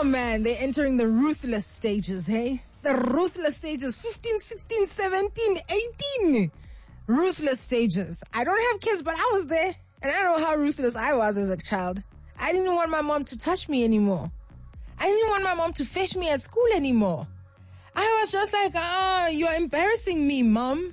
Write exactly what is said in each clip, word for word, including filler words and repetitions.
man, they're entering the ruthless stages, hey? The ruthless stages, fifteen, sixteen, seventeen, eighteen. Ruthless stages. I don't have kids, but I was there. And I know how ruthless I was as a child. I didn't want my mom to touch me anymore. I didn't want my mom to fetch me at school anymore. I was just like, ah, oh, you're embarrassing me, mom.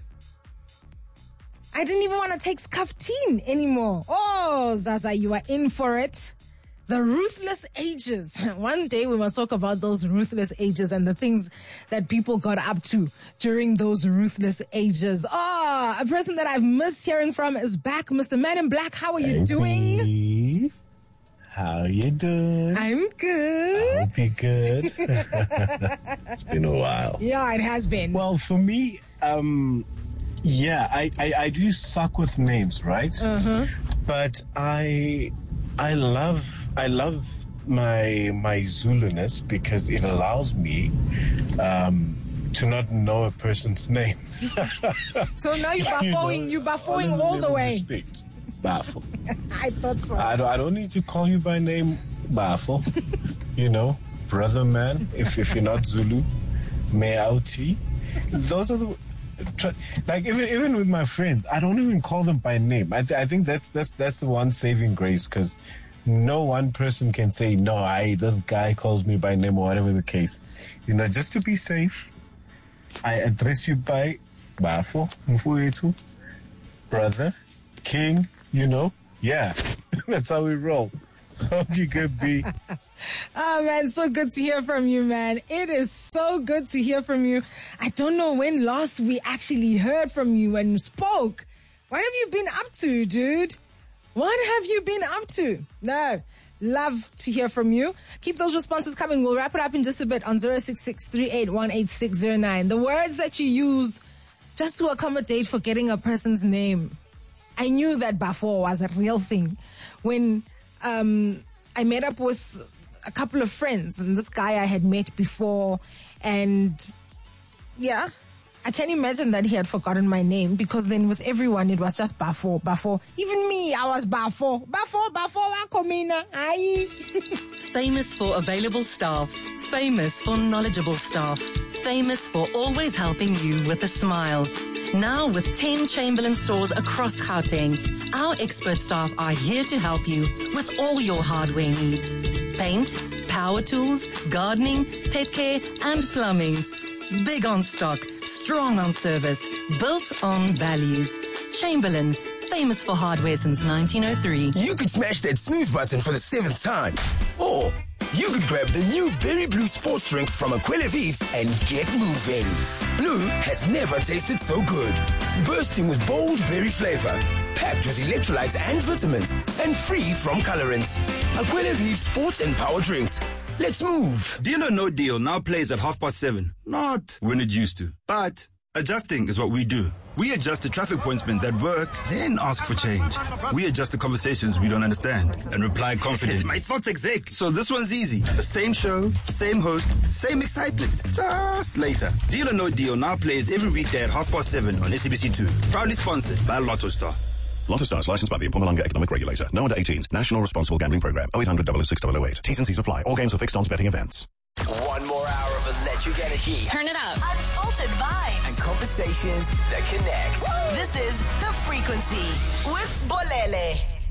I didn't even want to take Skaftin anymore. Oh, Zaza, you are in for it. The ruthless ages. One day we must talk about those ruthless ages and the things that people got up to during those ruthless ages. Ah, oh, a person that I've missed hearing from is back. Mister Man in Black, how are you hey, doing? Hey. How you doing? I'm good. I hope you're good. It's been a while. Yeah, it has been. Well, for me, um, yeah, I, I, I do suck with names, right? Uh-huh. But I I love I love my my Zuluness because it allows me um, to not know a person's name. So now you're baffling, you know, you're baffling all, all the way. Respect. Baffle. I thought so. I don't, I don't need to call you by name, Baffle. You know, brother man, if if you're not Zulu, Meauti. Those are the, like, even even with my friends, I don't even call them by name. I, th- I think that's that's that's the one saving grace, because no one person can say, no, I this guy calls me by name or whatever the case. You know, just to be safe, I address you by Baffle, Mfuetu, brother, king. You know, yeah, that's how we roll. Hope you could be. Oh, man, so good to hear from you, man. It is so good to hear from you. I don't know when last we actually heard from you and spoke. What have you been up to, dude? What have you been up to? No, love to hear from you. Keep those responses coming. We'll wrap it up in just a bit on zero six six, three eight one, eight six zero nine. The words that you use just to accommodate forgetting a person's name. I knew that Bafo was a real thing when um, I met up with a couple of friends, and this guy I had met before, and yeah, I can imagine that he had forgotten my name, because then with everyone it was just Bafo, Bafo. Even me, I was Bafo, Bafo, Bafo, Wakomina. Aye. Famous for available staff, famous for knowledgeable staff, famous for always helping you with a smile. Now with ten Chamberlain stores across Gauteng, our expert staff are here to help you with all your hardware needs. Paint, power tools, gardening, pet care, and plumbing. Big on stock, strong on service, built on values. Chamberlain, famous for hardware since nineteen oh three. You could smash that snooze button for the seventh time. Or you could grab the new Berry Blue sports drink from Aquila Vive and get moving. Blue has never tasted so good. Bursting with bold berry flavor, packed with electrolytes and vitamins, and free from colorants. Aquila Vive sports and power drinks. Let's move. Deal or No Deal now plays at half past seven. Not when it used to, but adjusting is what we do. We adjust the traffic pointsmen that work, then ask for change. We adjust the conversations we don't understand and reply confidently. My thoughts exec. So this one's easy. The same show, same host, same excitement. Just later. Deal or No Deal now plays every weekday at half past seven on S A B C two. Proudly sponsored by Lotto Star. Lotto Star is licensed by the Mpumalanga Economic Regulator. No under eighteens. National Responsible Gambling Program. oh eight hundred, double oh six, double oh eight. T's and C's apply. All games are fixed odds betting events. One more hour of electric energy. Turn it up. Unfiltered vibes. And conversations that connect. This is The Frequency with Bolele.